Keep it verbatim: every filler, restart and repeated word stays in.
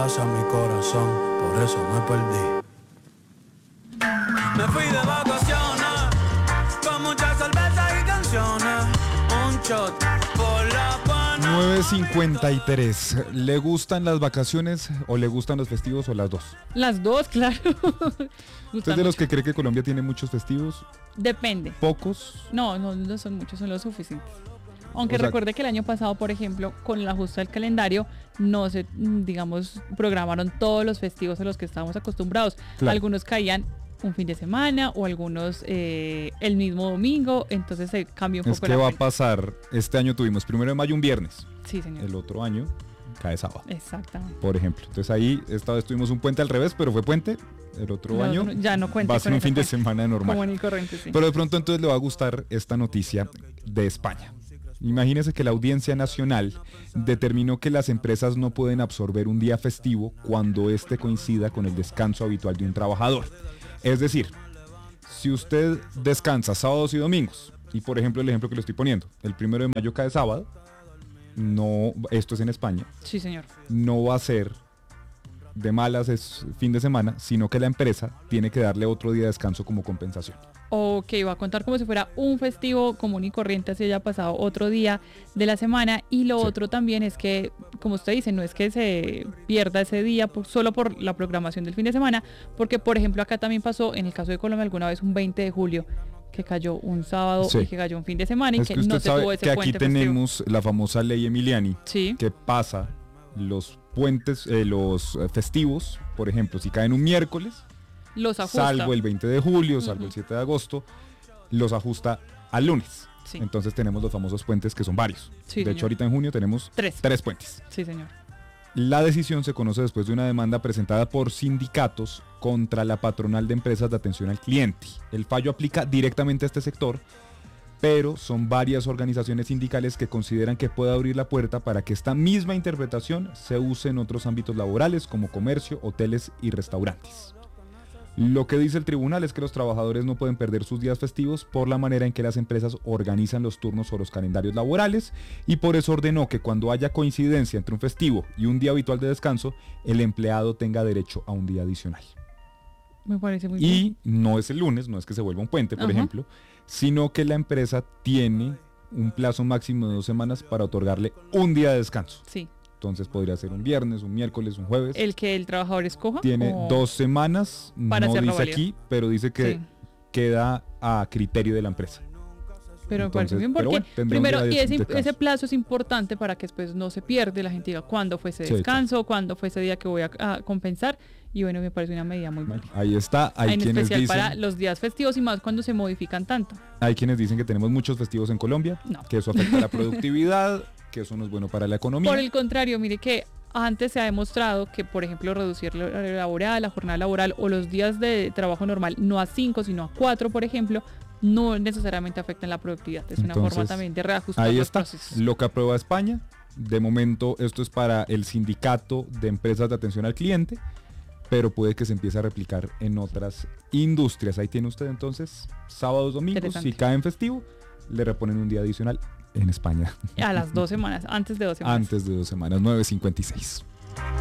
hacia mi corazón, por eso me perdí. Me fui de vacaciones, con muchas cervezas y canciones. Un shot por la pana. nueve cincuenta y tres. ¿Le gustan las vacaciones o le gustan los festivos o las dos? Las dos, claro. ¿Usted es de los que cree que Colombia tiene muchos festivos? Depende. ¿Pocos? No, no, no son muchos, son los suficientes. Aunque O sea, recuerde que el año pasado, por ejemplo, con el ajuste del calendario, no se, digamos, programaron todos los festivos a los que estábamos acostumbrados. Claro. Algunos caían un fin de semana o algunos eh, el mismo domingo, entonces se cambió un es poco que la va a fecha. pasar, este año tuvimos primero de mayo un viernes, Sí, señor. el otro año cae sábado, Exactamente. por ejemplo. Entonces ahí esta vez tuvimos un puente al revés, pero fue puente. El otro No, año no, ya no cuenta va a ser con un ese fin de puente. semana normal. Común y corriente, sí. Pero de pronto entonces le va a gustar esta noticia de España. Imagínese que la Audiencia Nacional determinó que las empresas no pueden absorber un día festivo cuando éste coincida con el descanso habitual de un trabajador. Es decir, si usted descansa sábados y domingos, y por ejemplo el ejemplo que le estoy poniendo, el primero de mayo cae sábado, no, esto es en España, Sí, señor. no va a ser de malas es fin de semana, sino que la empresa tiene que darle otro día de descanso como compensación. Ok, va a contar como si fuera un festivo común y corriente, así haya pasado otro día de la semana. Y lo Sí. otro también es que, como usted dice, no es que se pierda ese día por, solo por la programación del fin de semana, porque por ejemplo acá también pasó, en el caso de Colombia, alguna vez un veinte de julio, que cayó un sábado Sí. y que cayó un fin de semana y Es que, que usted no se sabe tuvo ese que aquí puente festivo. tenemos la famosa ley Emiliani, Sí, que pasa los puentes, eh, los eh, festivos, por ejemplo, si caen un miércoles, los ajusta. salvo el veinte de julio, salvo Ujú. el siete de agosto, los ajusta al lunes. Sí. Entonces tenemos los famosos puentes que son varios. Sí, de señor. hecho, ahorita en junio tenemos Tres. tres puentes. Sí, señor. La decisión se conoce después de una demanda presentada por sindicatos contra la patronal de empresas de atención al cliente. El fallo aplica directamente a este sector, pero son varias organizaciones sindicales que consideran que puede abrir la puerta para que esta misma interpretación se use en otros ámbitos laborales como comercio, hoteles y restaurantes. Lo que dice el tribunal es que los trabajadores no pueden perder sus días festivos por la manera en que las empresas organizan los turnos o los calendarios laborales, y por eso ordenó que cuando haya coincidencia entre un festivo y un día habitual de descanso, el empleado tenga derecho a un día adicional. Me parece muy bien. Y no es el lunes, no es que se vuelva un puente, por Ajá. ejemplo, sino que la empresa tiene un plazo máximo de dos semanas para otorgarle un día de descanso. Sí. Entonces podría ser un viernes, un miércoles, un jueves. El que el trabajador escoja. Tiene o- dos semanas, para no hacerlo dice válido. aquí, pero dice que Sí. queda a criterio de la empresa. Pero me parece Entonces, bien pero porque bueno, tendrá un primero, día y de ese, descanso. ese plazo es importante para que después no se pierde, la gente diga cuándo fue ese Sí, descanso, cuándo fue ese día que voy a, a compensar, y bueno, me parece una medida muy buena. Ahí está, hay En quienes especial para dicen, los días festivos y más cuando se modifican tanto. hay quienes dicen que tenemos muchos festivos en Colombia, No. que eso afecta la productividad, que eso no es bueno para la economía. Por el contrario, mire que antes se ha demostrado que, por ejemplo, reducir la hora laboral, la jornada laboral o los días de trabajo normal, no a cinco, sino a cuatro, por ejemplo, no necesariamente afectan la productividad. Es una Entonces, forma también de reajustar Ahí los está, procesos. lo que aprueba España. De momento esto es para el sindicato de empresas de atención al cliente, pero puede que se empiece a replicar en otras industrias. Ahí tiene usted entonces sábados, domingos, Interesante. si cae en festivo, le reponen un día adicional en España. A las dos semanas, antes de dos semanas. Antes de dos semanas, nueve cincuenta y seis.